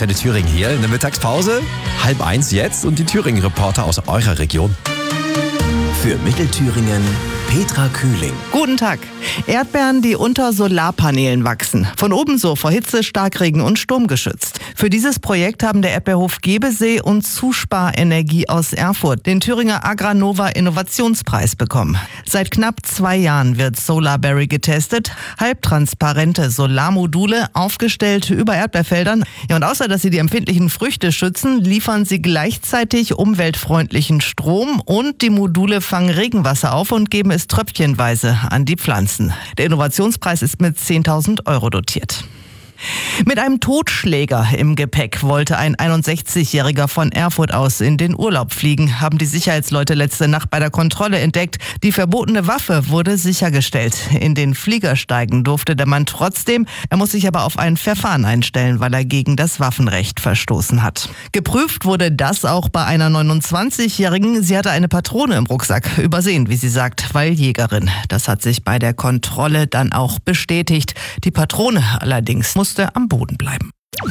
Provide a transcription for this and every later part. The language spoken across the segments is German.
Antenne Thüringen hier in der Mittagspause. 12:30 jetzt und die Thüringen-Reporter aus eurer Region. Für Mittelthüringen Petra Kühling. Guten Tag. Erdbeeren, die unter Solarpanelen wachsen. Von oben so vor Hitze, Starkregen und Sturm geschützt. Für dieses Projekt haben der Erdbeerhof Gebesee und Zusparenergie aus Erfurt den Thüringer Agranova Innovationspreis bekommen. Seit knapp 2 Jahren wird Solarberry getestet. Halbtransparente Solarmodule aufgestellt über Erdbeerfeldern. Ja, und außer dass sie die empfindlichen Früchte schützen, liefern sie gleichzeitig umweltfreundlichen Strom und die Module fangen Regenwasser auf und geben es tröpfchenweise an die Pflanzen. Der Innovationspreis ist mit 10.000 € dotiert. Mit einem Totschläger im Gepäck wollte ein 61-Jähriger von Erfurt aus in den Urlaub fliegen, haben die Sicherheitsleute letzte Nacht bei der Kontrolle entdeckt. Die verbotene Waffe wurde sichergestellt. In den Flieger steigen durfte der Mann trotzdem. Er muss sich aber auf ein Verfahren einstellen, weil er gegen das Waffenrecht verstoßen hat. Geprüft wurde das auch bei einer 29-Jährigen. Sie hatte eine Patrone im Rucksack. Übersehen, wie sie sagt, weil Jägerin. Das hat sich bei der Kontrolle dann auch bestätigt. Die Patrone allerdings musste am Boden bleiben.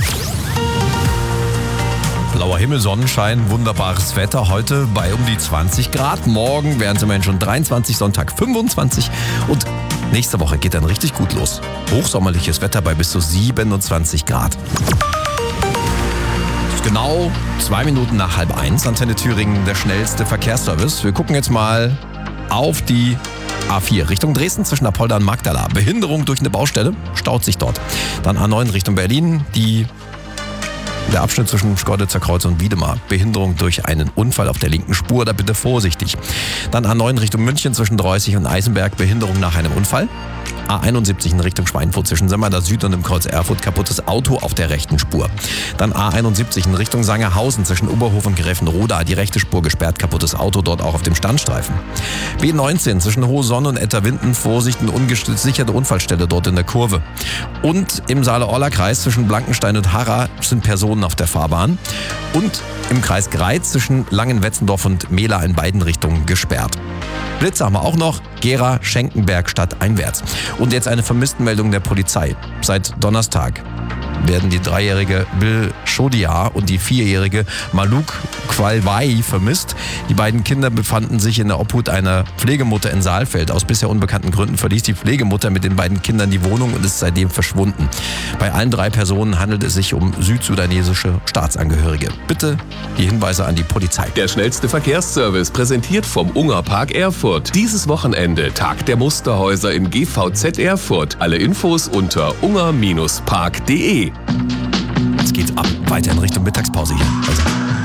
Blauer Himmel, Sonnenschein, wunderbares Wetter. Heute bei um die 20 Grad. Morgen wären es immerhin schon 23, Sonntag 25. Und nächste Woche geht dann richtig gut los. Hochsommerliches Wetter bei bis zu 27 Grad. Das ist genau 2 Minuten nach 12:30. Antenne Thüringen, der schnellste Verkehrsservice. Wir gucken jetzt mal auf die A4 Richtung Dresden zwischen Apolda und Magdala. Behinderung durch eine Baustelle, staut sich dort. Dann A9 Richtung Berlin, der Abschnitt zwischen Schkeuditzer Kreuz und Wiedemar. Behinderung durch einen Unfall auf der linken Spur, da bitte vorsichtig. Dann A9 Richtung München zwischen Dreußig und Eisenberg, Behinderung nach einem Unfall. A71 in Richtung Schweinfurt zwischen Semmender Süd und dem Kreuz Erfurt, kaputtes Auto auf der rechten Spur. Dann A71 in Richtung Sangerhausen zwischen Oberhof und Gräfenroda, die rechte Spur gesperrt, kaputtes Auto dort auch auf dem Standstreifen. B19 zwischen Hohe Sonne und Etterwinden, Vorsicht, eine ungesicherte Unfallstelle dort in der Kurve. Und im Saale-Orla-Kreis zwischen Blankenstein und Harra sind Personen auf der Fahrbahn. Und im Kreis Greiz zwischen Langenwetzendorf und Mehla in beiden Richtungen gesperrt. Blitze haben wir auch noch, Gera, Schenkenberg stadteinwärts. Und jetzt eine Vermisstenmeldung der Polizei. Seit Donnerstag werden die 3-jährige Bil Shodia und die 4-jährige Maluk Qualwai vermisst. Die beiden Kinder befanden sich in der Obhut einer Pflegemutter in Saalfeld. Aus bisher unbekannten Gründen verließ die Pflegemutter mit den beiden Kindern die Wohnung und ist seitdem verschwunden. Bei allen 3 Personen handelt es sich um südsudanesische Staatsangehörige. Bitte die Hinweise an die Polizei. Der schnellste Verkehrsservice präsentiert vom Ungerpark Erfurt. Dieses Wochenende Tag der Musterhäuser im GVZ Erfurt. Alle Infos unter unger-park.de. Jetzt geht's ab, weiter in Richtung Mittagspause hier. Also